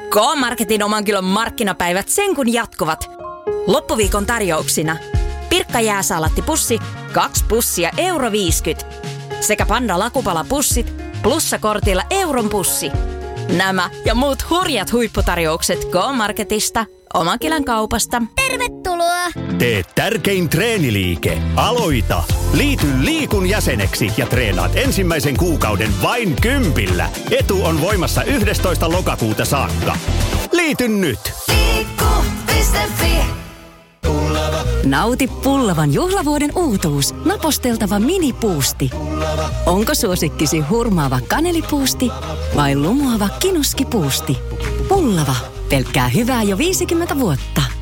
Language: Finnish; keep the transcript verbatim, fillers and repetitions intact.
K-Marketin oman kylän markkinapäivät sen kun jatkuvat. Loppuviikon tarjouksina Pirkka jääsaalattipussi, kaksi pussia euro viisikymmentä. Sekä Panda lakupalapussit plussakortilla euron pussi. Nämä ja muut hurjat huipputarjoukset K-Marketista, oman kylän kaupasta. Tervetuloa! Tee tärkein treeniliike. Aloita! Liity Liikun jäseneksi ja treenaat ensimmäisen kuukauden vain kympillä. Etu on voimassa yhdestoista lokakuuta saakka. Liity nyt! Liikku piste fi Nauti Pullavan juhlavuoden uutuus. Naposteltava minipuusti. Onko suosikkisi hurmaava kanelipuusti vai lumoava kinuskipuusti? Pullava. Pelkkää hyvää jo viisikymmentä vuotta.